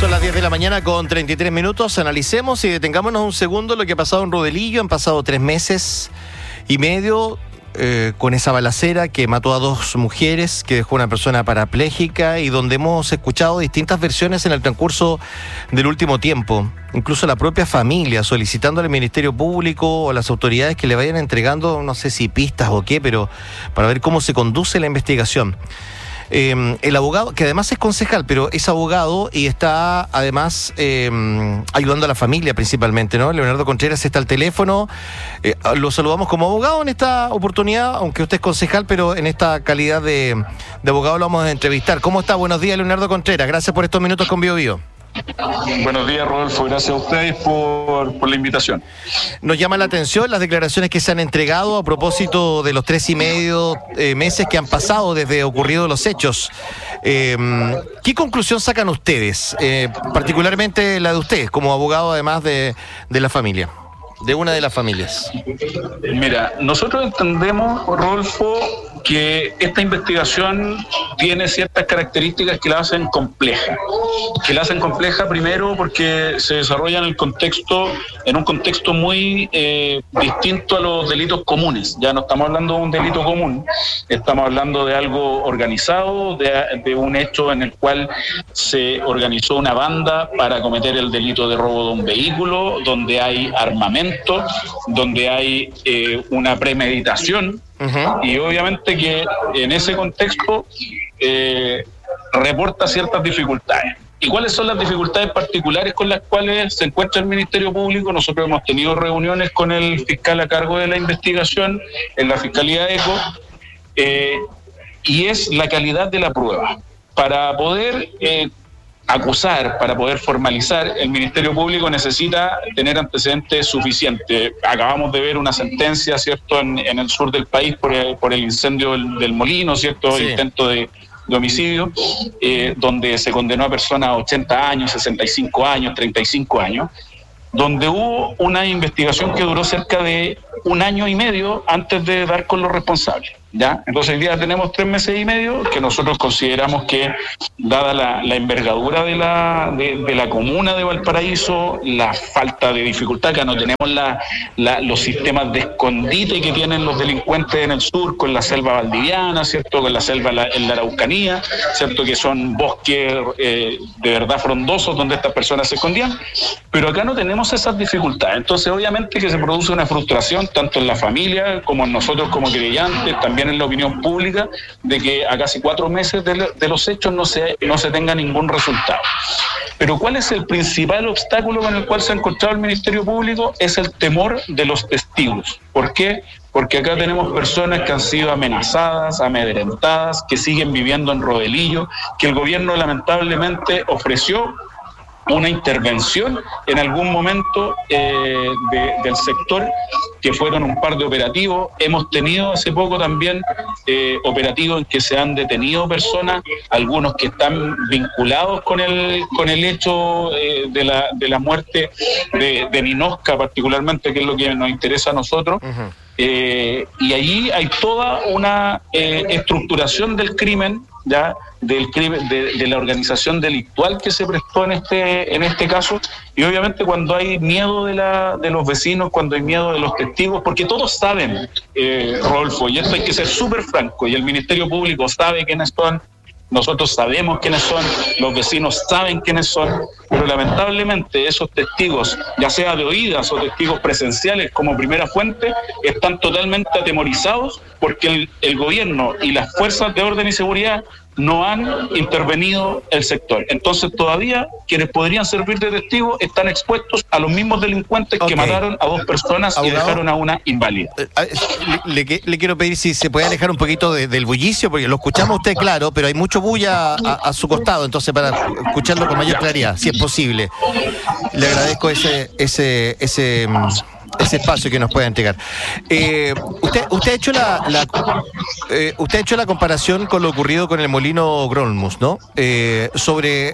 Son las 10 de la mañana con 33 minutos. Analicemos y detengámonos un segundo lo que ha pasado en Rodelillo. Han pasado 3 meses y medio con esa balacera que mató a 2 mujeres, que dejó una persona parapléjica y donde hemos escuchado distintas versiones en el transcurso del último tiempo. Incluso la propia familia solicitando al Ministerio Público o a las autoridades que le vayan entregando, no sé si pistas o qué, pero para ver cómo se conduce la investigación. El abogado, que además es concejal, pero es abogado y está además ayudando a la familia principalmente, ¿no? Leonardo Contreras está al teléfono. Lo saludamos como abogado en esta oportunidad, aunque usted es concejal, pero en esta calidad de abogado lo vamos a entrevistar. ¿Cómo está? Buenos días, Leonardo Contreras. Gracias por estos minutos con Bio Bio. Buenos días, Rodolfo. Gracias a ustedes por la invitación. Nos llama la atención las declaraciones que se han entregado a propósito de los 3,5 meses que han pasado desde ocurridos los hechos. ¿Qué conclusión sacan ustedes? Particularmente la de ustedes, como abogado además de la familia, de una de las familias. Mira, nosotros entendemos, Rodolfo, que esta investigación tiene ciertas características que la hacen compleja. Que la hacen compleja primero porque se desarrolla en un contexto muy distinto a los delitos comunes. Ya no estamos hablando de un delito común, estamos hablando de algo organizado, de un hecho en el cual se organizó una banda para cometer el delito de robo de un vehículo, donde hay armamento, donde hay una premeditación. Uh-huh. Y obviamente que en ese contexto reporta ciertas dificultades. ¿Y cuáles son las dificultades particulares con las cuales se encuentra el Ministerio Público? Nosotros hemos tenido reuniones con el fiscal a cargo de la investigación en la Fiscalía ECO, y es la calidad de la prueba. Para poder acusar, para poder formalizar, el Ministerio Público necesita tener antecedentes suficientes. Acabamos de ver una sentencia, ¿cierto?, en el sur del país por el incendio del Molino, ¿cierto?, sí. Intento de homicidio, donde se condenó a personas a 80 años, 65 años, 35 años, donde hubo una investigación que duró cerca de 1 año y medio antes de dar con los responsables, ¿ya? Entonces hoy día tenemos 3 meses y medio que nosotros consideramos que, dada la envergadura de la comuna de Valparaíso, la falta de dificultad, que no tenemos los sistemas de escondite que tienen los delincuentes en el sur, con la selva valdiviana, ¿cierto?, con la selva en la Araucanía, ¿cierto?, que son bosques de verdad frondosos donde estas personas se escondían, pero acá no tenemos esas dificultades. Entonces obviamente que se produce una frustración tanto en la familia como en nosotros como querellantes, también en la opinión pública, de que a casi 4 meses de los hechos no se tenga ningún resultado. Pero ¿cuál es el principal obstáculo con el cual se ha encontrado el Ministerio Público? Es el temor de los testigos. ¿Por qué? Porque acá tenemos personas que han sido amenazadas, amedrentadas, que siguen viviendo en Rodelillo, que el gobierno lamentablemente ofreció una intervención en algún momento del sector, que fueron un par de operativos. Hemos tenido hace poco también operativos en que se han detenido personas, algunos que están vinculados con el hecho de la muerte de Ninosca particularmente, que es lo que nos interesa a nosotros. Uh-huh. Y allí hay toda una estructuración del crimen, ya del crimen, de la organización delictual que se prestó en este caso, y obviamente cuando hay miedo de los vecinos, cuando hay miedo de los testigos, porque todos saben, Rodolfo, y esto hay que ser súper franco, y el Ministerio Público sabe quiénes son, nosotros sabemos quiénes son, los vecinos saben quiénes son, pero lamentablemente esos testigos, ya sea de oídas o testigos presenciales como primera fuente, están totalmente atemorizados porque el gobierno y las fuerzas de orden y seguridad no han intervenido el sector. Entonces todavía quienes podrían servir de testigos están expuestos a los mismos delincuentes que mataron a 2 personas, abogado, y dejaron a una inválida. Le quiero pedir si se puede alejar un poquito del bullicio, porque lo escuchamos usted claro, pero hay mucho bulla a su costado, entonces para escucharlo con mayor claridad, si es posible. Le agradezco ese espacio que nos pueda entregar. Usted ha hecho usted ha hecho la comparación con lo ocurrido con el molino Grolmus, ¿no? Sobre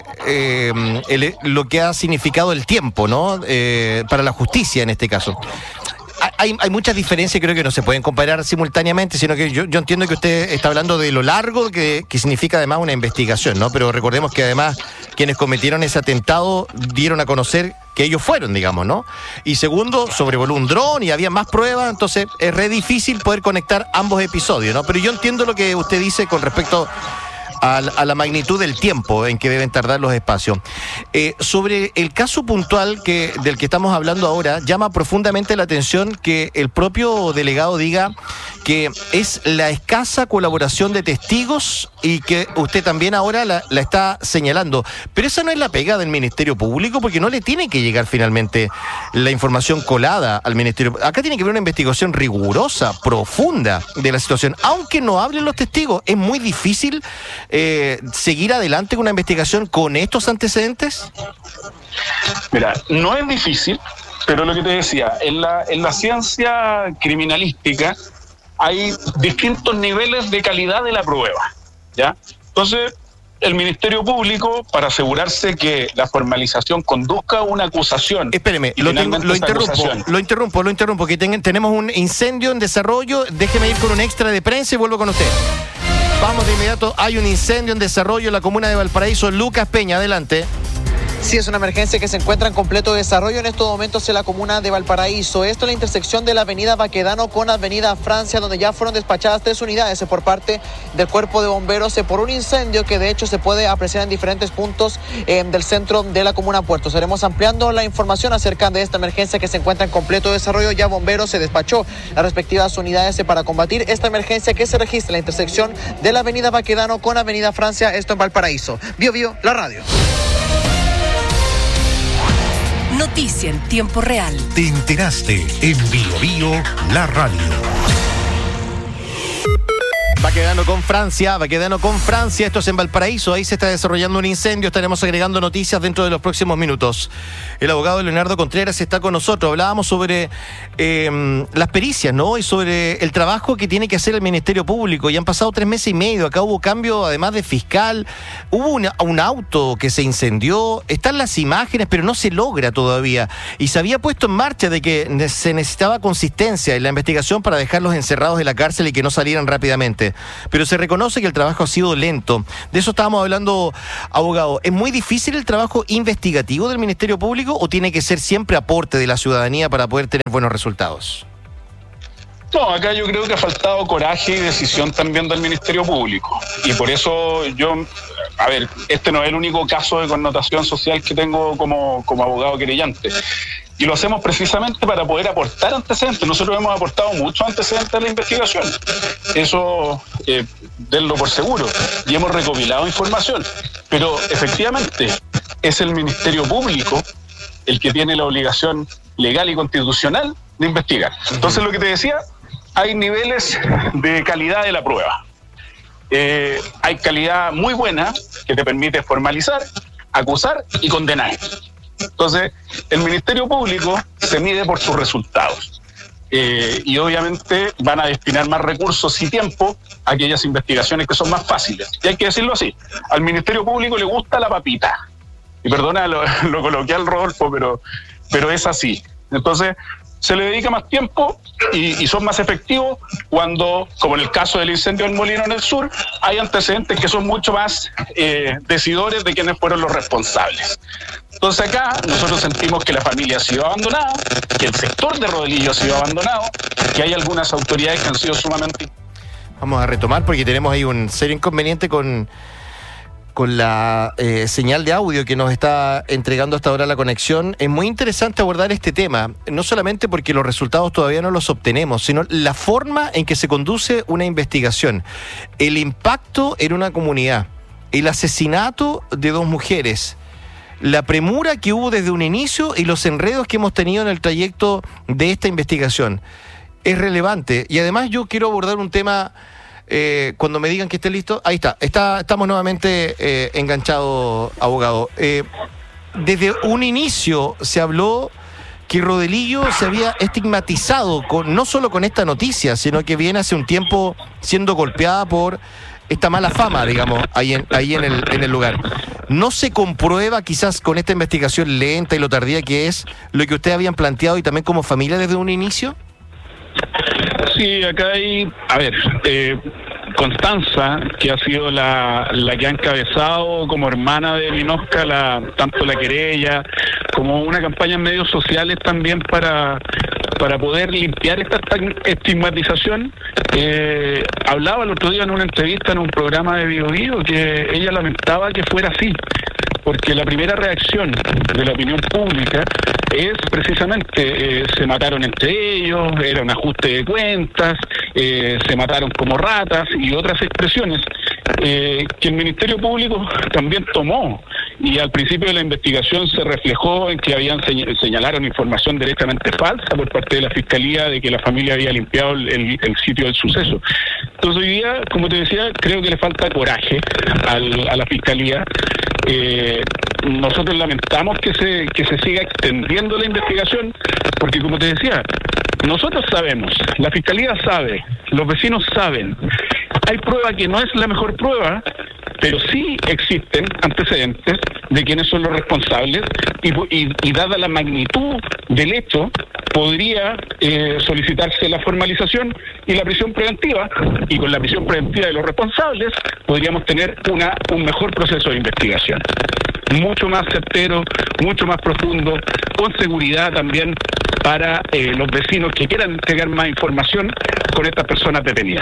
lo que ha significado el tiempo, ¿no? Para la justicia en este caso. Hay muchas diferencias, creo que no se pueden comparar simultáneamente, sino que yo entiendo que usted está hablando de lo largo que significa además una investigación, ¿no? Pero recordemos que además quienes cometieron ese atentado dieron a conocer que ellos fueron, digamos, ¿no? Y segundo, sobrevoló un dron y había más pruebas, entonces es re difícil poder conectar ambos episodios, ¿no? Pero yo entiendo lo que usted dice con respecto a la magnitud del tiempo en que deben tardar los espacios. Sobre el caso puntual del que estamos hablando ahora, llama profundamente la atención que el propio delegado diga que es la escasa colaboración de testigos y que usted también ahora la está señalando. Pero esa no es la pega del Ministerio Público, porque no le tiene que llegar finalmente la información colada al Ministerio. Acá tiene que haber una investigación rigurosa, profunda de la situación. Aunque no hablen los testigos, es muy difícil seguir adelante con una investigación con estos antecedentes. Mira, no es difícil, pero lo que te decía, en la ciencia criminalística hay distintos niveles de calidad de la prueba, ¿ya? Entonces, el Ministerio Público, para asegurarse que la formalización conduzca a una acusación... Espéreme, lo interrumpo, que tenemos un incendio en desarrollo. Déjeme ir con un extra de prensa y vuelvo con usted. Vamos de inmediato, hay un incendio en desarrollo en la comuna de Valparaíso. Lucas Peña, adelante. Sí, es una emergencia que se encuentra en completo desarrollo en estos momentos en la comuna de Valparaíso. Esto en la intersección de la avenida Baquedano con avenida Francia, donde ya fueron despachadas 3 unidades por parte del cuerpo de bomberos por un incendio que de hecho se puede apreciar en diferentes puntos del centro de la comuna Puerto. Estaremos ampliando la información acerca de esta emergencia que se encuentra en completo desarrollo. Ya bomberos se despachó las respectivas unidades para combatir esta emergencia que se registra en la intersección de la avenida Baquedano con avenida Francia, esto en Valparaíso. Bio Bio, la radio. Noticia en tiempo real. Te enteraste en Bio Bio, la radio. Baquedano con Francia, esto es en Valparaíso, ahí se está desarrollando un incendio, estaremos agregando noticias dentro de los próximos minutos. El abogado Leonardo Contreras está con nosotros, hablábamos sobre las pericias, ¿no? Y sobre el trabajo que tiene que hacer el Ministerio Público, y han pasado 3 meses y medio, acá hubo cambio además de fiscal, hubo un auto que se incendió, están las imágenes, pero no se logra todavía, y se había puesto en marcha de que se necesitaba consistencia en la investigación para dejarlos encerrados en la cárcel y que no salieran rápidamente. Pero se reconoce que el trabajo ha sido lento. De eso estábamos hablando, abogado. ¿Es muy difícil el trabajo investigativo del Ministerio Público o tiene que ser siempre aporte de la ciudadanía para poder tener buenos resultados? No, acá yo creo que ha faltado coraje y decisión también del Ministerio Público. Y por eso este no es el único caso de connotación social que tengo como abogado querellante. Y lo hacemos precisamente para poder aportar antecedentes. Nosotros hemos aportado muchos antecedentes a la investigación. Eso, denlo por seguro. Y hemos recopilado información. Pero efectivamente, es el Ministerio Público el que tiene la obligación legal y constitucional de investigar. Entonces, lo que te decía, hay niveles de calidad de la prueba. Hay calidad muy buena que te permite formalizar, acusar y condenar. Entonces, el Ministerio Público se mide por sus resultados. Y obviamente van a destinar más recursos y tiempo a aquellas investigaciones que son más fáciles. Y hay que decirlo así, al Ministerio Público le gusta la papita. Y perdona lo coloquial, Rodolfo, pero es así. Entonces, se le dedica más tiempo y son más efectivos cuando, como en el caso del incendio del Molino en el sur, hay antecedentes que son mucho más decidores de quiénes fueron los responsables. Entonces acá nosotros sentimos que la familia ha sido abandonada, que el sector de Rodelillo ha sido abandonado, que hay algunas autoridades que han sido sumamente... Vamos a retomar porque tenemos ahí un serio inconveniente con la señal de audio que nos está entregando hasta ahora la conexión. Es muy interesante abordar este tema, no solamente porque los resultados todavía no los obtenemos, sino la forma en que se conduce una investigación, el impacto en una comunidad, el asesinato de 2 mujeres, la premura que hubo desde un inicio y los enredos que hemos tenido en el trayecto de esta investigación. Es relevante. Y además yo quiero abordar un tema, cuando me digan que esté listo. Ahí estamos nuevamente enganchados, abogado. Desde un inicio se habló que Rodelillo se había estigmatizado, no solo con esta noticia, sino que viene hace un tiempo siendo golpeada por esta mala fama, digamos, ahí en el lugar. ¿No se comprueba quizás con esta investigación lenta y lo tardía que es lo que ustedes habían planteado y también como familia desde un inicio? Sí, acá hay... Constanza, que ha sido la que ha encabezado como hermana de Minosca tanto la querella como una campaña en medios sociales también para poder limpiar esta estigmatización. Hablaba el otro día en una entrevista en un programa de Biobío que ella lamentaba que fuera así, porque la primera reacción de la opinión pública es precisamente se mataron entre ellos, era un ajuste de cuentas, se mataron como ratas y otras expresiones que el Ministerio Público también tomó, y al principio de la investigación se reflejó en que señalaron información directamente falsa por parte de la Fiscalía de que la familia había limpiado el sitio del suceso. Entonces hoy día, como te decía, creo que le falta coraje a la Fiscalía. Nosotros lamentamos que se siga extendiendo la investigación, porque como te decía, nosotros sabemos, la Fiscalía sabe, los vecinos saben, hay prueba que no es la mejor prueba, pero sí existen antecedentes de quiénes son los responsables y dada la magnitud del hecho, podría solicitarse la formalización y la prisión preventiva, y con la prisión preventiva de los responsables podríamos tener un mejor proceso de investigación, mucho más certero, mucho más profundo, con seguridad también para los vecinos que quieran entregar más información con estas personas detenidas.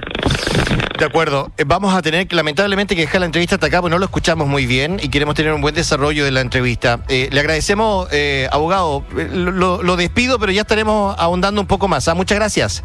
De acuerdo. Vamos a tener que lamentablemente que dejar la entrevista hasta acá, porque no lo escuchamos muy bien y queremos tener un buen desarrollo de la entrevista. Le agradecemos, abogado. Lo despido, pero ya estaremos ahondando un poco más. Muchas gracias.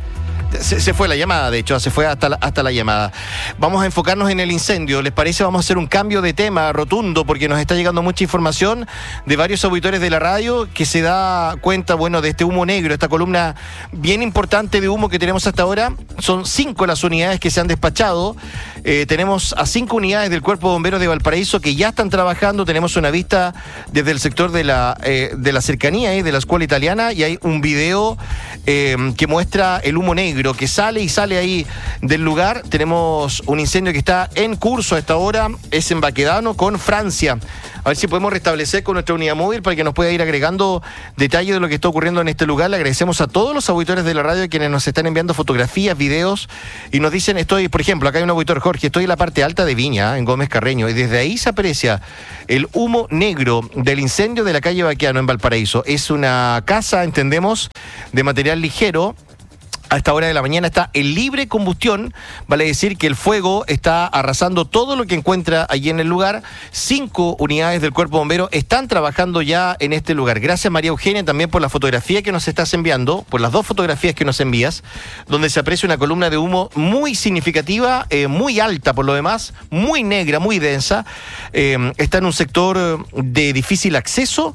Se fue la llamada, de hecho, se fue hasta la llamada. Vamos a enfocarnos en el incendio. ¿Les parece? Vamos a hacer un cambio de tema rotundo, porque nos está llegando mucha información de varios auditores de la radio que se da cuenta, bueno, de este humo negro, esta columna bien importante de humo que tenemos hasta ahora. Son 5 las unidades que se han despachado. Tenemos a 5 unidades del Cuerpo de Bomberos de Valparaíso que ya están trabajando. Tenemos una vista desde el sector de la cercanía, de la escuela italiana, y hay un video que muestra el humo negro que sale ahí del lugar. Tenemos un incendio que está en curso a esta hora, es en Baquedano con Francia. A ver si podemos restablecer con nuestra unidad móvil para que nos pueda ir agregando detalles de lo que está ocurriendo en este lugar. Le agradecemos a todos los auditores de la radio quienes nos están enviando fotografías, videos, y nos dicen, por ejemplo, acá hay un auditor, Jorge, estoy en la parte alta de Viña, en Gómez Carreño, y desde ahí se aprecia el humo negro del incendio de la calle Baquedano en Valparaíso. Es una casa, entendemos, de material ligero. A esta hora de la mañana está en libre combustión, vale decir que el fuego está arrasando todo lo que encuentra allí en el lugar. 5 unidades del Cuerpo Bombero están trabajando ya en este lugar. Gracias, María Eugenia, también por la fotografía que nos estás enviando, por las 2 fotografías que nos envías, donde se aprecia una columna de humo muy significativa, muy alta por lo demás, muy negra, muy densa. Está en un sector de difícil acceso.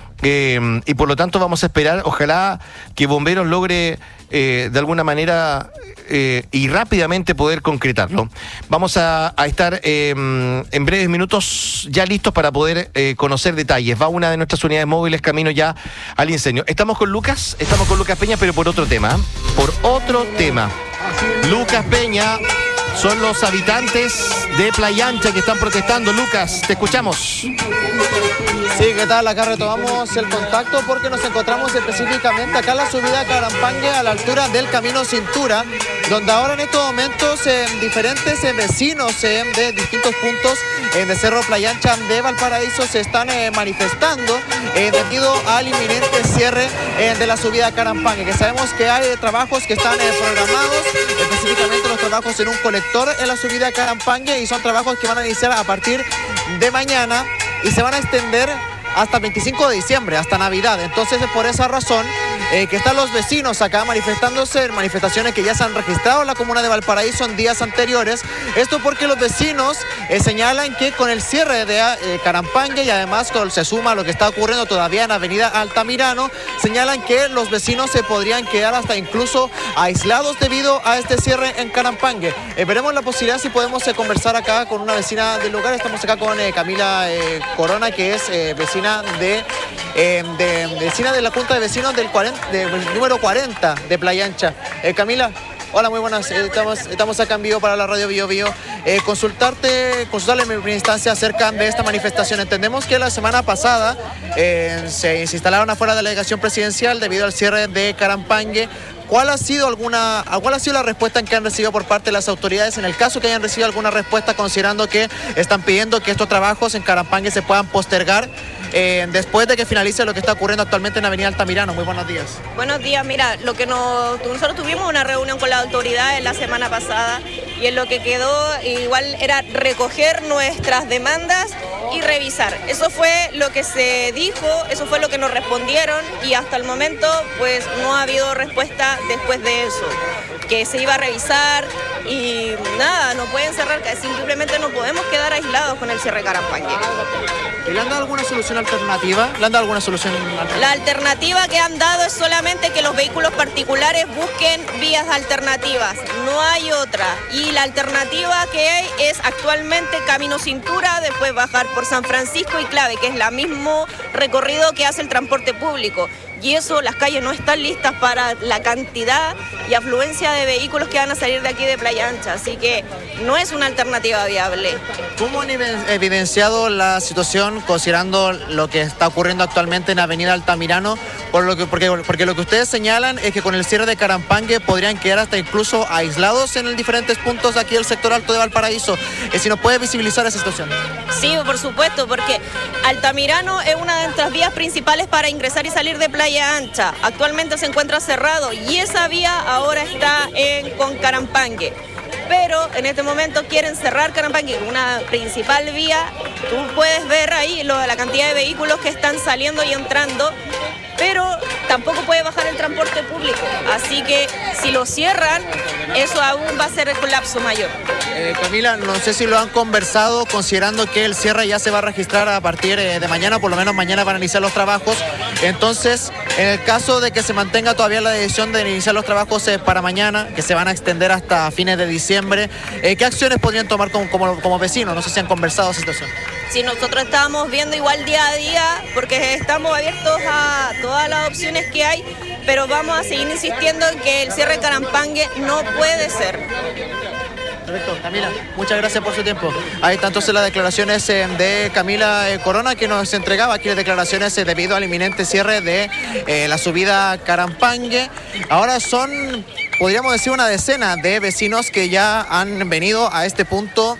Y por lo tanto vamos a esperar, ojalá que Bomberos logre de alguna manera y rápidamente poder concretarlo. Vamos a estar en breves minutos ya listos para poder conocer detalles. Va una de nuestras unidades móviles camino ya al incendio. Estamos con Lucas Peña, pero por otro tema. Lucas Peña, son los habitantes de Playa Ancha que están protestando. Lucas, te escuchamos. Sí, ¿qué tal? Acá retomamos el contacto porque nos encontramos específicamente acá en la subida a Carampangue, a la altura del Camino Cintura, donde ahora en estos momentos diferentes vecinos de distintos puntos de Cerro Playa Ancha de Valparaíso se están manifestando debido al inminente cierre de la subida a Carampangue, que sabemos que hay trabajos que están programados, específicamente los trabajos en un colector en la subida a Carampangue, y son trabajos que van a iniciar a partir de mañana y se van a extender hasta el 25 de diciembre, hasta Navidad. Entonces es por esa razón que están los vecinos acá manifestándose en manifestaciones que ya se han registrado en la comuna de Valparaíso en días anteriores. Esto porque los vecinos señalan que con el cierre de Carampangue, y además se suma lo que está ocurriendo todavía en Avenida Altamirano, señalan que los vecinos se podrían quedar hasta incluso aislados debido a este cierre en Carampangue. Veremos la posibilidad si podemos conversar acá con una vecina del lugar. Estamos acá con Camila Corona, que es vecina vecina de la Junta de Vecinos del número 40 de Playa Ancha. Camila, Hola, muy buenas. Estamos acá en vivo para la radio Bio Bio. Consultarle en primera instancia acerca de esta manifestación. Entendemos que la semana pasada se instalaron afuera de la delegación presidencial debido al cierre de Carampangue. ¿Cuál ha sido la respuesta que han recibido por parte de las autoridades en el caso que hayan recibido alguna respuesta, considerando que están pidiendo que estos trabajos en Carampangue se puedan postergar después de que finalice lo que está ocurriendo actualmente en Avenida Altamirano? Muy buenos días. Buenos días, mira, nosotros tuvimos una reunión con las autoridades la semana pasada y en lo que quedó igual era recoger nuestras demandas y revisar. Eso fue lo que se dijo, eso fue lo que nos respondieron y hasta el momento pues no ha habido respuesta después de eso, que se iba a revisar y nada, no pueden cerrar, simplemente no podemos quedar aislados con el cierre de Carampangue. ¿Y le han dado alguna solución alternativa? La alternativa que han dado es solamente que los vehículos particulares busquen vías alternativas, no hay otra. Y la alternativa que hay es actualmente Camino Cintura, después bajar por San Francisco y Clave, que es el mismo recorrido que hace el transporte público. Y eso, las calles no están listas para la cantidad y afluencia de vehículos que van a salir de aquí de Playa Ancha, así que no es una alternativa viable. ¿Cómo han evidenciado la situación considerando lo que está ocurriendo actualmente en Avenida Altamirano? Porque lo que ustedes señalan es que con el cierre de Carampangue podrían quedar hasta incluso aislados en diferentes puntos de aquí del sector alto de Valparaíso. Si nos puede visibilizar esa situación. Sí, por supuesto, porque Altamirano es una de nuestras vías principales para ingresar y salir de Playa Ancha. Actualmente se encuentra cerrado y esa vía ahora está con Carampangue. Pero en este momento quieren cerrar Carampangue, una principal vía. Tú puedes ver ahí la cantidad de vehículos que están saliendo y entrando, pero tampoco puede bajar el transporte público. Así que si lo cierran, eso aún va a ser el colapso mayor. Camila, no sé si lo han conversado, considerando que el cierre ya se va a registrar a partir de mañana, por lo menos mañana van a iniciar los trabajos. Entonces, en el caso de que se mantenga todavía la decisión de iniciar los trabajos para mañana, que se van a extender hasta fines de diciembre, ¿qué acciones podrían tomar como vecinos? No sé si han conversado esa situación. Sí, nosotros estamos viendo igual día a día, porque estamos abiertos a todas las opciones que hay, pero vamos a seguir insistiendo en que el cierre de Carampangue no puede ser. Perfecto, Camila, muchas gracias por su tiempo. Ahí están entonces las declaraciones de Camila Corona, que nos entregaba aquí las declaraciones debido al inminente cierre de la subida Carampangue. Ahora son, podríamos decir, una decena de vecinos que ya han venido a este punto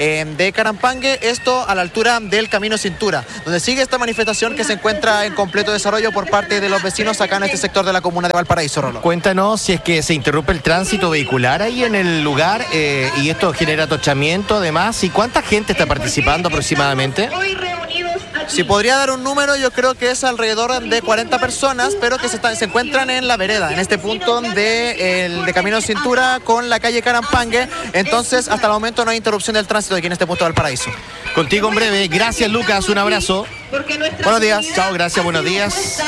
de Carampangue, esto a la altura del Camino Cintura, donde sigue esta manifestación que se encuentra en completo desarrollo por parte de los vecinos acá en este sector de la comuna de Valparaíso, Rolo. Cuéntanos si es que se interrumpe el tránsito vehicular ahí en el lugar y esto genera atochamiento además, y ¿cuánta gente está participando aproximadamente? Si podría dar un número, yo creo que es alrededor de 40 personas, pero que se encuentran en la vereda, en este punto de Camino Cintura con la calle Carampangue. Entonces, hasta el momento no hay interrupción del tránsito aquí en este punto de Valparaíso. Contigo en breve. Gracias, Lucas. Un abrazo. Buenos días. Chao, gracias. Buenos días.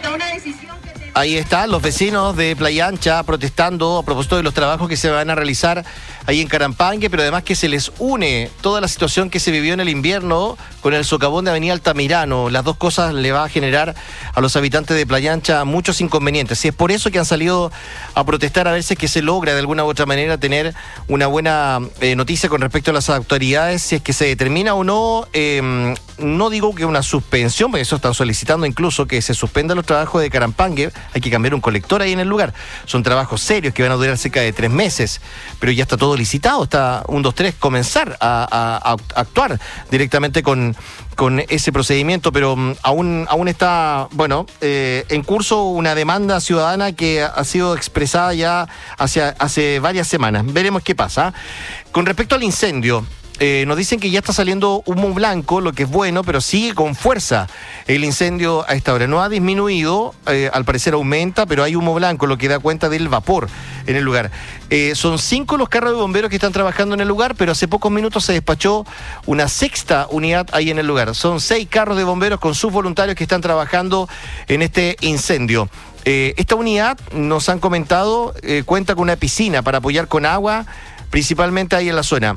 Ahí están los vecinos de Playa Ancha protestando a propósito de los trabajos que se van a realizar ahí en Carampangue, pero además que se les une toda la situación que se vivió en el invierno con el socavón de Avenida Altamirano. Las dos cosas le va a generar a los habitantes de Playa Ancha muchos inconvenientes. Y es por eso que han salido a protestar, a ver si es que se logra de alguna u otra manera tener una buena noticia con respecto a las autoridades, si es que se determina o no. No digo que una suspensión, porque eso están solicitando incluso que se suspendan los trabajos de Carampangue. Hay que cambiar un colector ahí en el lugar. Son trabajos serios que van a durar cerca de 3 meses, pero ya está todo licitado. Está 1, 2, 3, comenzar a actuar directamente con ese procedimiento, pero aún está, en curso una demanda ciudadana que ha sido expresada ya hace varias semanas. Veremos qué pasa. Con respecto al incendio, nos dicen que ya está saliendo humo blanco, lo que es bueno, pero sigue con fuerza el incendio a esta hora. No ha disminuido, al parecer aumenta, pero hay humo blanco, lo que da cuenta del vapor en el lugar. Son 5 los carros de bomberos que están trabajando en el lugar, pero hace pocos minutos se despachó una 6ª unidad ahí en el lugar. Son 6 carros de bomberos con sus voluntarios que están trabajando en este incendio. Esta unidad, nos han comentado, cuenta con una piscina para apoyar con agua, principalmente ahí en la zona.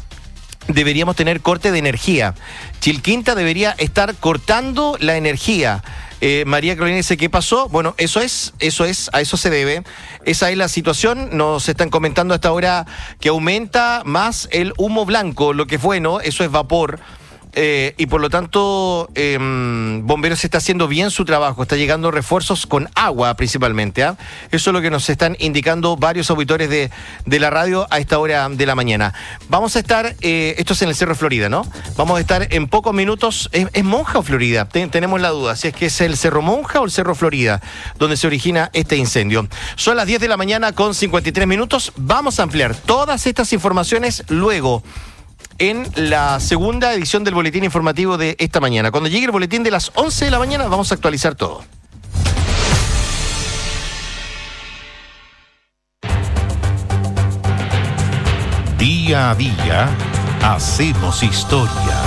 Deberíamos tener corte de energía. Chilquinta debería estar cortando la energía María Carolina dice, ¿qué pasó? Bueno, eso es, a eso se debe. Esa es la situación. Nos están comentando hasta ahora que aumenta más el humo blanco, lo que es bueno, eso es vapor. Y por lo tanto, Bomberos está haciendo bien su trabajo, está llegando refuerzos con agua principalmente. Eso es lo que nos están indicando varios auditores de la radio a esta hora de la mañana. Vamos a estar, esto es en el Cerro Florida, ¿no? Vamos a estar en pocos minutos. ¿Es Monja o Florida? Tenemos la duda, si es que es el Cerro Monja o el Cerro Florida, donde se origina este incendio. Son las 10 de la mañana con 53 minutos. Vamos a ampliar todas estas informaciones luego, en la segunda edición del boletín informativo de esta mañana. Cuando llegue el boletín de las 11 de la mañana vamos a actualizar todo. Día a día hacemos historia.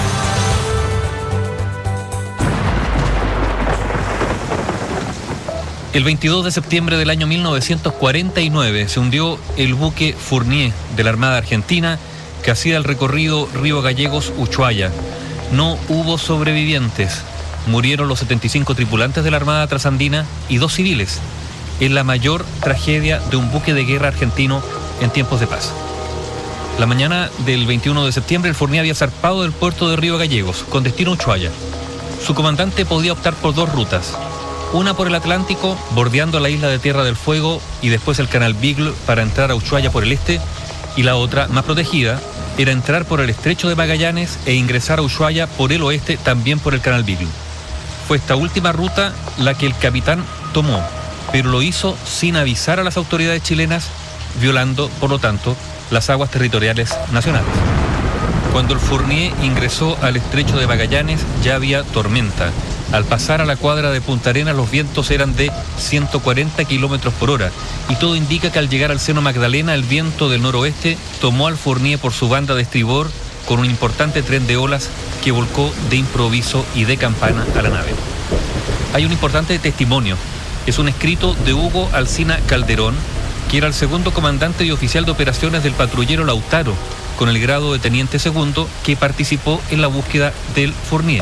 El 22 de septiembre del año 1949 se hundió el buque Fournier de la Armada Argentina, que hacía el recorrido Río Gallegos-Ushuaia. No hubo sobrevivientes. Murieron los 75 tripulantes de la Armada Trasandina y 2 civiles. Es la mayor tragedia de un buque de guerra argentino en tiempos de paz. La mañana del 21 de septiembre, el Fournier había zarpado del puerto de Río Gallegos, con destino a Ushuaia. Su comandante podía optar por 2 rutas. Una por el Atlántico, bordeando la isla de Tierra del Fuego y después el canal Beagle para entrar a Ushuaia por el este, y la otra, más protegida, era entrar por el estrecho de Magallanes e ingresar a Ushuaia por el oeste, también por el canal Beagle. Fue esta última ruta la que el capitán tomó, pero lo hizo sin avisar a las autoridades chilenas, violando, por lo tanto, las aguas territoriales nacionales. Cuando el Fournier ingresó al estrecho de Magallanes, ya había tormenta. Al pasar a la cuadra de Punta Arenas, los vientos eran de 140 kilómetros por hora, y todo indica que al llegar al seno Magdalena, el viento del noroeste tomó al Fournier por su banda de estribor con un importante tren de olas que volcó de improviso y de campana a la nave. Hay un importante testimonio. Es un escrito de Hugo Alsina Calderón, que era el segundo comandante y oficial de operaciones del patrullero Lautaro, con el grado de teniente segundo, que participó en la búsqueda del Fournier.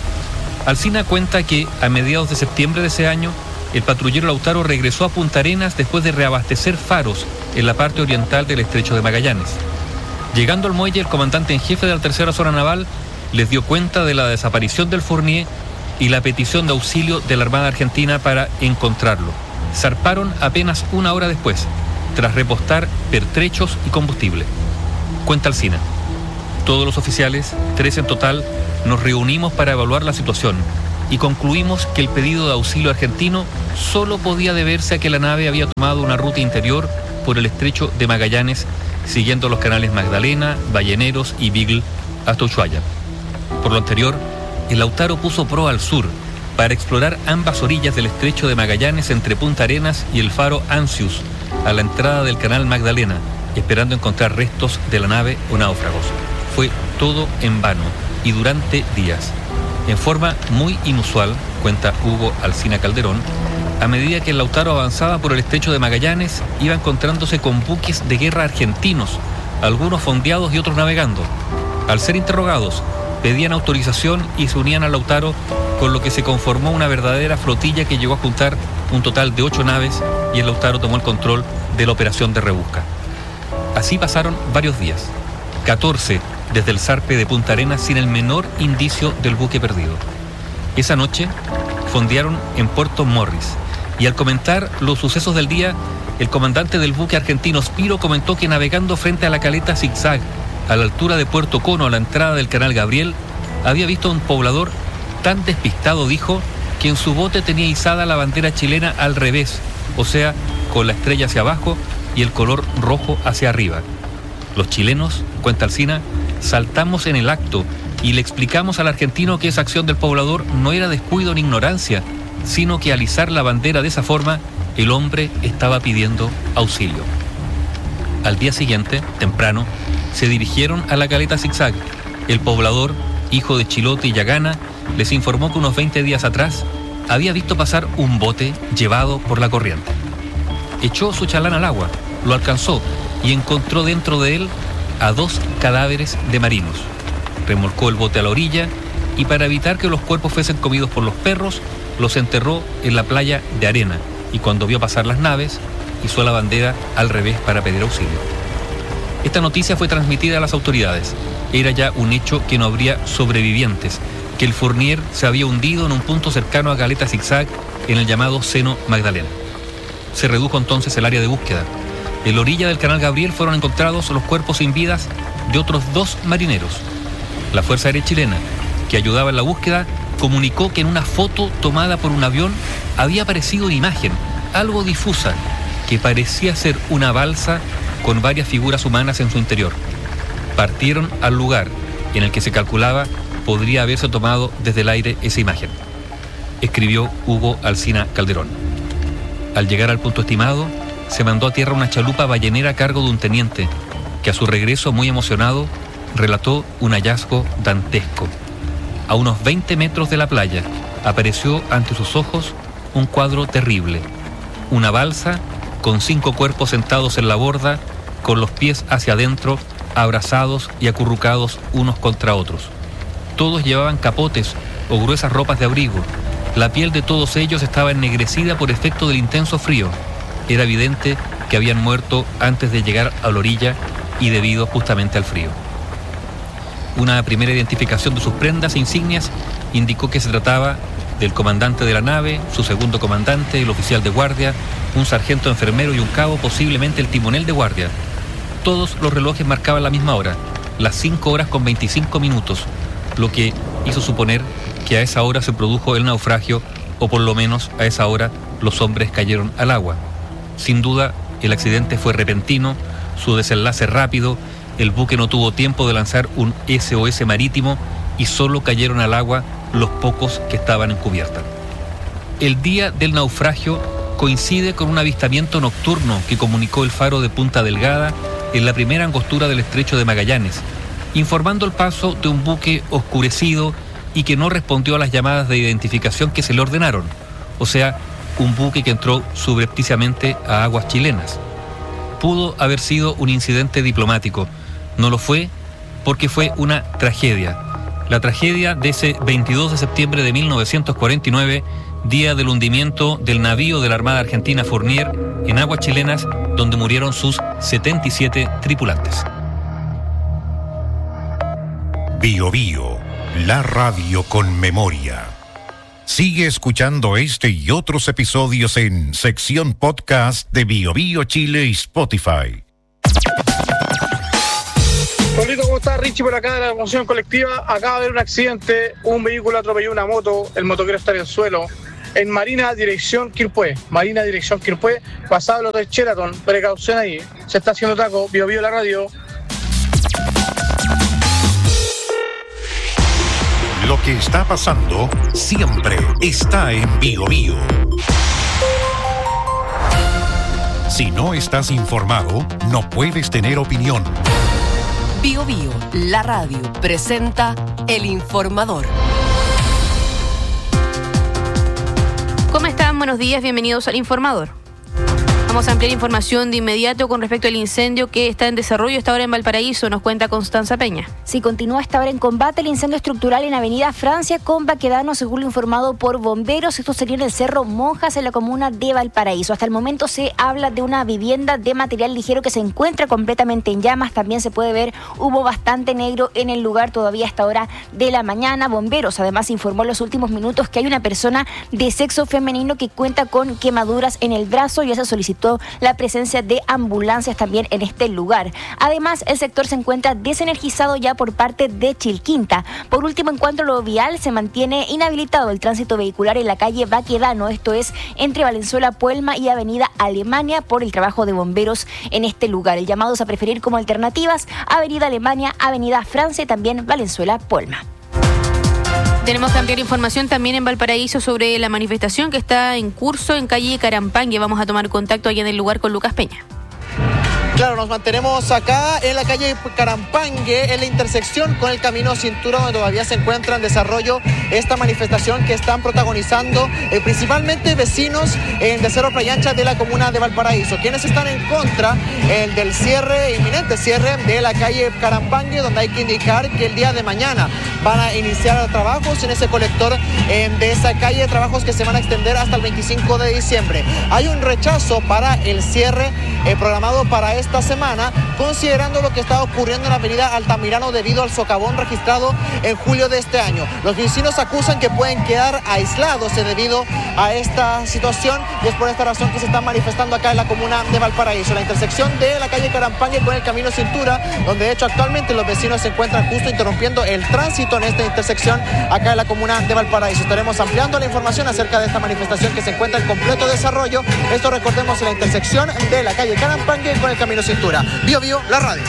Alsina cuenta que a mediados de septiembre de ese año, el patrullero Lautaro regresó a Punta Arenas después de reabastecer faros en la parte oriental del estrecho de Magallanes. Llegando al muelle, el comandante en jefe de la tercera zona naval les dio cuenta de la desaparición del Fournier y la petición de auxilio de la Armada Argentina para encontrarlo. Zarparon apenas 1 hora después, tras repostar pertrechos y combustible. Cuenta Alsina: todos los oficiales, 3 en total, nos reunimos para evaluar la situación y concluimos que el pedido de auxilio argentino solo podía deberse a que la nave había tomado una ruta interior por el estrecho de Magallanes, siguiendo los canales Magdalena, Balleneros y Beagle hasta Ushuaia. Por lo anterior, el Lautaro puso proa al sur para explorar ambas orillas del estrecho de Magallanes entre Punta Arenas y el faro Ancius, a la entrada del canal Magdalena, esperando encontrar restos de la nave o náufragos. Fue todo en vano y durante días. En forma muy inusual, cuenta Hugo Alsina Calderón, a medida que el Lautaro avanzaba por el estrecho de Magallanes, iba encontrándose con buques de guerra argentinos, algunos fondeados y otros navegando. Al ser interrogados, pedían autorización y se unían al Lautaro, con lo que se conformó una verdadera flotilla que llegó a juntar un total de 8 naves, y el Lautaro tomó el control de la operación de rebusca. Así pasaron varios días, 14 desde el zarpe de Punta Arenas, sin el menor indicio del buque perdido. Esa noche fondearon en Puerto Morris, y al comentar los sucesos del día, el comandante del buque argentino Spiro comentó que navegando frente a la caleta Zigzag, a la altura de Puerto Cono, a la entrada del canal Gabriel, había visto a un poblador tan despistado, dijo, que en su bote tenía izada la bandera chilena al revés, o sea, con la estrella hacia abajo y el color rojo hacia arriba. Los chilenos, cuenta Alsina, saltamos en el acto y le explicamos al argentino que esa acción del poblador no era descuido ni ignorancia, sino que al izar la bandera de esa forma, el hombre estaba pidiendo auxilio. Al día siguiente, temprano, se dirigieron a la caleta Zigzag. El poblador, hijo de Chilote y Yagana, les informó que unos 20 días atrás había visto pasar un bote llevado por la corriente. Echó su chalán al agua, lo alcanzó y encontró dentro de él a 2 cadáveres de marinos. Remolcó el bote a la orilla y para evitar que los cuerpos fuesen comidos por los perros, los enterró en la playa de arena y cuando vio pasar las naves, hizo la bandera al revés para pedir auxilio. Esta noticia fue transmitida a las autoridades. Era ya un hecho que no habría sobrevivientes, que el Fournier se había hundido en un punto cercano a Caleta Zigzag en el llamado Seno Magdalena. Se redujo entonces el área de búsqueda. En la orilla del canal Gabriel fueron encontrados los cuerpos sin vidas de otros 2 marineros. La Fuerza Aérea Chilena, que ayudaba en la búsqueda, comunicó que en una foto tomada por un avión había aparecido una imagen, algo difusa, que parecía ser una balsa con varias figuras humanas en su interior. Partieron al lugar en el que se calculaba podría haberse tomado desde el aire esa imagen, escribió Hugo Alsina Calderón. Al llegar al punto estimado, se mandó a tierra una chalupa ballenera a cargo de un teniente, que a su regreso, muy emocionado, relató un hallazgo dantesco. A unos 20 metros de la playa, apareció ante sus ojos un cuadro terrible. Una balsa con 5 cuerpos sentados en la borda, con los pies hacia adentro, abrazados y acurrucados unos contra otros. Todos llevaban capotes o gruesas ropas de abrigo. La piel de todos ellos estaba ennegrecida por efecto del intenso frío. Era evidente que habían muerto antes de llegar a la orilla y debido justamente al frío. Una primera identificación de sus prendas e insignias indicó que se trataba del comandante de la nave, su segundo comandante, el oficial de guardia, un sargento enfermero y un cabo, posiblemente el timonel de guardia. Todos los relojes marcaban la misma hora, las 5 horas con 25 minutos, lo que hizo suponer que a esa hora se produjo el naufragio, o por lo menos a esa hora los hombres cayeron al agua. Sin duda, el accidente fue repentino, su desenlace rápido, el buque no tuvo tiempo de lanzar un SOS marítimo y solo cayeron al agua los pocos que estaban en cubierta. El día del naufragio coincide con un avistamiento nocturno que comunicó el faro de Punta Delgada en la primera angostura del estrecho de Magallanes, informando el paso de un buque oscurecido y que no respondió a las llamadas de identificación que se le ordenaron, o sea, un buque que entró subrepticiamente a aguas chilenas. Pudo haber sido un incidente diplomático, no lo fue porque fue una tragedia. La tragedia de ese 22 de septiembre de 1949, día del hundimiento del navío de la Armada Argentina Fournier en aguas chilenas, donde murieron sus 77 tripulantes. Bio Bio, la radio con memoria. Sigue escuchando este y otros episodios en sección podcast de Bio Bio Chile y Spotify. Pablito, ¿cómo estás? Richie por acá de la locomoción colectiva. Acaba de haber un accidente, un vehículo atropelló una moto, el motoquero está en el suelo. En Marina, dirección Quilpué. Marina, dirección Quilpué, pasado el hotel Sheraton. Precaución ahí, se está haciendo taco. Bio Bio la radio. Lo que está pasando siempre está en Bio Bio. Si no estás informado, no puedes tener opinión. Bio Bio, la radio, presenta El Informador. ¿Cómo están? Buenos días, bienvenidos al Informador. Vamos a ampliar información de inmediato con respecto al incendio que está en desarrollo esta hora en Valparaíso, nos cuenta Constanza Peña. Sí, continúa esta hora en combate el incendio estructural en Avenida Francia con Baquedano, según lo informado por bomberos. Esto sería en el Cerro Monjas, en la comuna de Valparaíso. Hasta el momento se habla de una vivienda de material ligero que se encuentra completamente en llamas. También se puede ver humo bastante negro en el lugar todavía a esta hora de la mañana. Bomberos además informó en los últimos minutos que hay una persona de sexo femenino que cuenta con quemaduras en el brazo. Ya se solicitó la presencia de ambulancias también en este lugar. Además, el sector se encuentra desenergizado ya por parte de Chilquinta. Por último, en cuanto a lo vial, se mantiene inhabilitado el tránsito vehicular en la calle Baquedano, esto es entre Valenzuela, Puelma y Avenida Alemania, por el trabajo de bomberos en este lugar. El llamado es a preferir como alternativas Avenida Alemania, Avenida Francia y también Valenzuela, Puelma. Tenemos que ampliar información también en Valparaíso sobre la manifestación que está en curso en calle Carampangue. Vamos a tomar contacto allá en el lugar con Lucas Peña. Claro, nos mantenemos acá en la calle Carampangue, en la intersección con el camino Cintura, donde todavía se encuentra en desarrollo esta manifestación que están protagonizando principalmente vecinos de Cerro Playa Ancha de la comuna de Valparaíso, quienes están en contra del inminente cierre de la calle Carampangue, donde hay que indicar que el día de mañana van a iniciar trabajos en ese colector de esa calle, trabajos que se van a extender hasta el 25 de diciembre. Hay un rechazo para el cierre programado para esta semana, considerando lo que está ocurriendo en la avenida Altamirano debido al socavón registrado en julio de este año. Los vecinos acusan que pueden quedar aislados debido a esta situación, y es por esta razón que se están manifestando acá en la comuna de Valparaíso, la intersección de la calle Carampangue con el camino Cintura, donde de hecho actualmente los vecinos se encuentran justo interrumpiendo el tránsito en esta intersección acá en la comuna de Valparaíso. Estaremos ampliando la información acerca de esta manifestación que se encuentra en completo desarrollo. Esto, recordemos, en la intersección de la calle Carampangue con el camino Cintura. Bio Bio, la radio.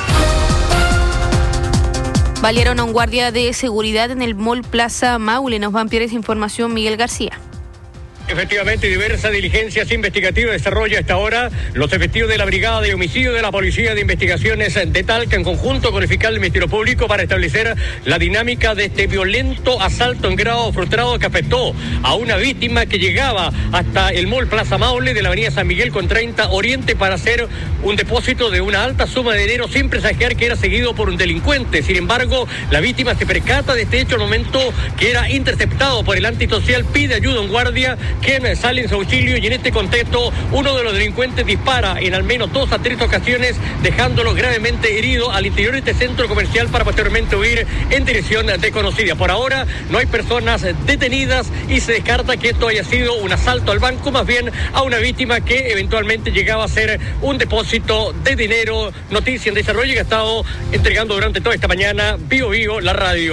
Balearon a un guardia de seguridad en el Mall Plaza Maule. Nos va a ampliar esa información Miguel García. Efectivamente, diversas diligencias investigativas desarrolla a esta hora los efectivos de la Brigada de Homicidio de la Policía de Investigaciones de Talca, en conjunto con el fiscal del Ministerio Público, para establecer la dinámica de este violento asalto en grado frustrado que afectó a una víctima que llegaba hasta el Mall Plaza Maule de la avenida San Miguel con 30 Oriente para hacer un depósito de una alta suma de dinero, sin presagiar que era seguido por un delincuente. Sin embargo, la víctima se percata de este hecho al momento que era interceptado por el antisocial, pide ayuda a un guardia, quien sale en su auxilio, y en este contexto uno de los delincuentes dispara en al menos 2 a 3 ocasiones, dejándolo gravemente herido al interior de este centro comercial para posteriormente huir en dirección desconocida. Por ahora no hay personas detenidas y se descarta que esto haya sido un asalto al banco, más bien a una víctima que eventualmente llegaba a ser un depósito de dinero. Noticia en desarrollo que ha estado entregando durante toda esta mañana Bio Bio, la radio.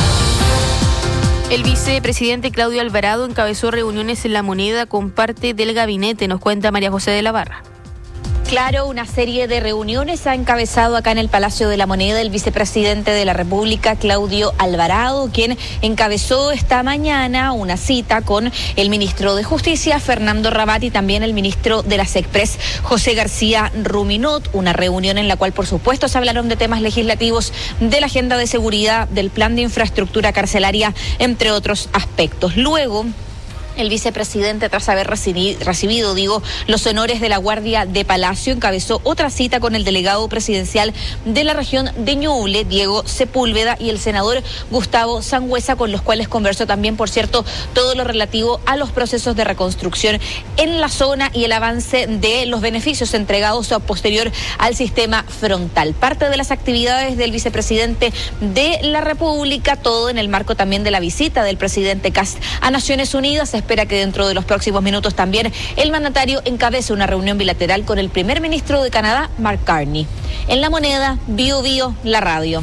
El vicepresidente Claudio Alvarado encabezó reuniones en La Moneda con parte del gabinete, nos cuenta María José de la Barra. Claro, una serie de reuniones ha encabezado acá en el Palacio de la Moneda el vicepresidente de la República, Claudio Alvarado, quien encabezó esta mañana una cita con el ministro de Justicia, Fernando Rabat, y también el ministro de la SECPRES, José García Ruminot. Una reunión en la cual, por supuesto, se hablaron de temas legislativos, de la agenda de seguridad, del plan de infraestructura carcelaria, entre otros aspectos. Luego, el vicepresidente, tras haber recibido los honores de la Guardia de Palacio, encabezó otra cita con el delegado presidencial de la región de Ñuble, Diego Sepúlveda, y el senador Gustavo Sangüesa, con los cuales conversó también, por cierto, todo lo relativo a los procesos de reconstrucción en la zona y el avance de los beneficios entregados posterior al sistema frontal. Parte de las actividades del vicepresidente de la República, todo en el marco también de la visita del presidente Kast a Naciones Unidas. Espera que dentro de los próximos minutos también el mandatario encabece una reunión bilateral con el primer ministro de Canadá, Mark Carney. En La Moneda, Bio Bio, la radio.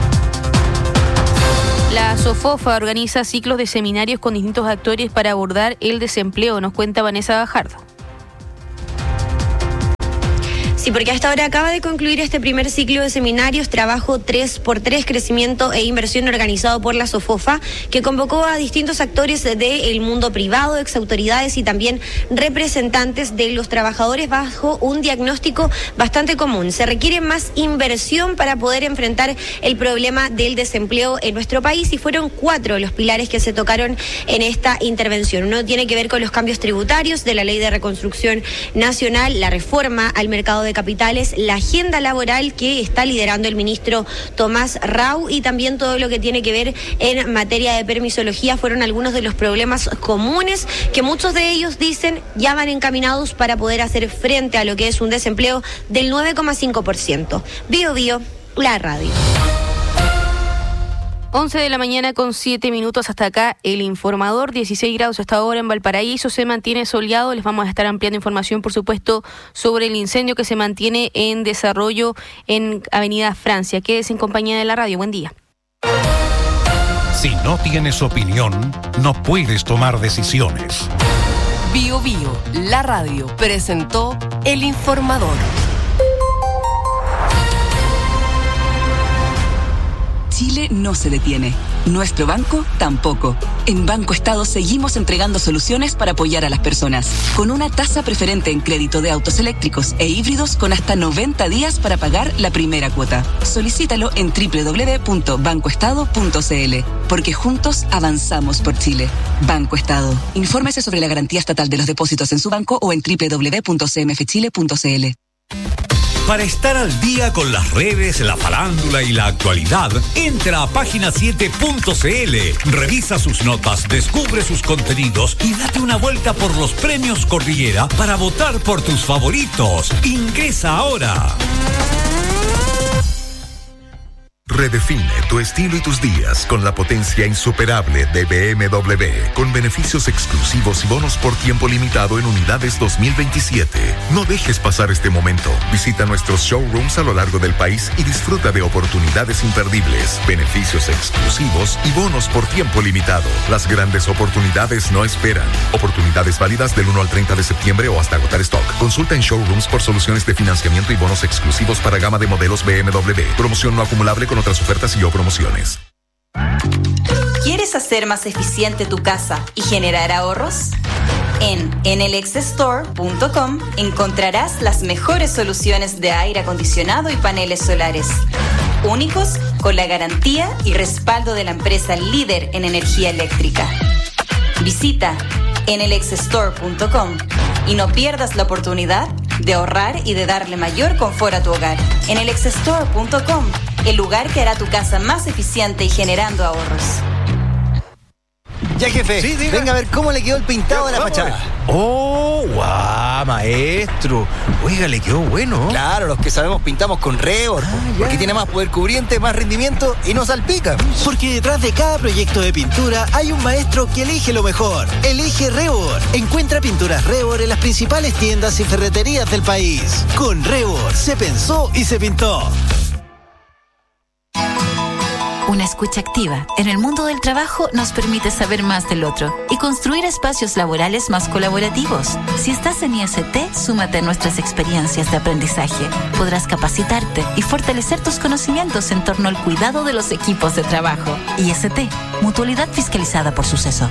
La SOFOFA organiza ciclos de seminarios con distintos actores para abordar el desempleo, nos cuenta Vanessa Gajardo. Sí, porque hasta ahora acaba de concluir este primer ciclo de seminarios, trabajo 3x3, crecimiento e inversión, organizado por la SOFOFA, que convocó a distintos actores del mundo privado, exautoridades y también representantes de los trabajadores, bajo un diagnóstico bastante común. Se requiere más inversión para poder enfrentar el problema del desempleo en nuestro país, y fueron 4 los pilares que se tocaron en esta intervención. Uno tiene que ver con los cambios tributarios de la Ley de Reconstrucción Nacional, la reforma al mercado de capitales, la agenda laboral que está liderando el ministro Tomás Rau, y también todo lo que tiene que ver en materia de permisología. Fueron algunos de los problemas comunes que muchos de ellos dicen ya van encaminados para poder hacer frente a lo que es un desempleo del 9,5%. Bio Bio, la radio. 11 de la mañana con 7 minutos, hasta acá el informador. 16 grados hasta ahora en Valparaíso, se mantiene soleado. Les vamos a estar ampliando información, por supuesto, sobre el incendio que se mantiene en desarrollo en Avenida Francia. Quédese en compañía de la radio. Buen día. Si no tienes opinión, no puedes tomar decisiones. Bio Bio, la radio, presentó el informador. Chile no se detiene. Nuestro banco tampoco. En Banco Estado seguimos entregando soluciones para apoyar a las personas, con una tasa preferente en crédito de autos eléctricos e híbridos con hasta 90 días para pagar la primera cuota. Solicítalo en www.bancoestado.cl, porque juntos avanzamos por Chile. Banco Estado. Infórmese sobre la garantía estatal de los depósitos en su banco o en www.cmfchile.cl. Para estar al día con las redes, la farándula y la actualidad, entra a página7.cl, revisa sus notas, descubre sus contenidos y date una vuelta por los premios Cordillera para votar por tus favoritos. Ingresa ahora. Redefine tu estilo y tus días con la potencia insuperable de BMW, con beneficios exclusivos y bonos por tiempo limitado en unidades 2027. No dejes pasar este momento. Visita nuestros showrooms a lo largo del país y disfruta de oportunidades imperdibles, beneficios exclusivos y bonos por tiempo limitado. Las grandes oportunidades no esperan. Oportunidades válidas del 1 al 30 de septiembre o hasta agotar stock. Consulta en showrooms por soluciones de financiamiento y bonos exclusivos para gama de modelos BMW. Promoción no acumulable con otras ofertas y o promociones. ¿Quieres hacer más eficiente tu casa y generar ahorros? En enelxstore.com encontrarás las mejores soluciones de aire acondicionado y paneles solares, únicos con la garantía y respaldo de la empresa líder en energía eléctrica. Visita enelxstore.com y no pierdas la oportunidad de ahorrar y de darle mayor confort a tu hogar. enelxstore.com, el lugar que hará tu casa más eficiente y generando ahorros. Ya, jefe, sí, venga a ver cómo le quedó el pintado de la fachada. ¡Oh, guau, maestro! Oiga, le quedó bueno. Claro, los que sabemos pintamos con Rebord, porque tiene más poder cubriente, más rendimiento y no salpica. Porque detrás de cada proyecto de pintura hay un maestro que elige lo mejor. Elige Rebord. Encuentra pinturas Rebord en las principales tiendas y ferreterías del país. Con Rebord se pensó y se pintó. Una escucha activa en el mundo del trabajo nos permite saber más del otro y construir espacios laborales más colaborativos. Si estás en IST, súmate a nuestras experiencias de aprendizaje. Podrás capacitarte y fortalecer tus conocimientos en torno al cuidado de los equipos de trabajo. IST, Mutualidad Fiscalizada por Suceso.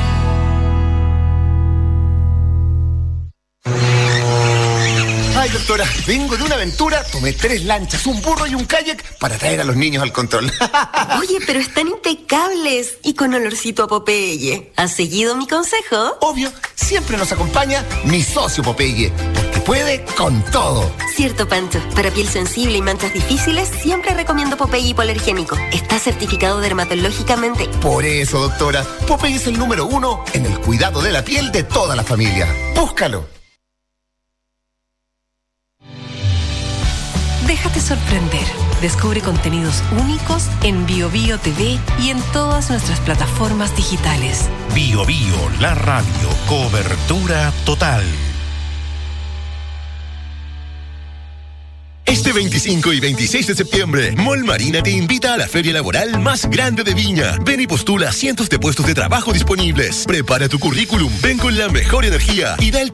Ay, doctora, vengo de una aventura, tomé 3 lanchas, un burro y un kayak para traer a los niños al control. Oye, pero están impecables y con olorcito a Popeye. ¿Has seguido mi consejo? Obvio, siempre nos acompaña mi socio Popeye, porque puede con todo. Cierto, Pancho. Para piel sensible y manchas difíciles, siempre recomiendo Popeye hipoalergénico. Está certificado dermatológicamente. Por eso, doctora, Popeye es el número 1 en el cuidado de la piel de toda la familia. Búscalo. Déjate sorprender. Descubre contenidos únicos en BioBio TV y en todas nuestras plataformas digitales. BioBio, la radio, cobertura total. Este 25 y 26 de septiembre, Mall Marina te invita a la feria laboral más grande de Viña. Ven y postula cientos de puestos de trabajo disponibles. Prepara tu currículum, ven con la mejor energía y da el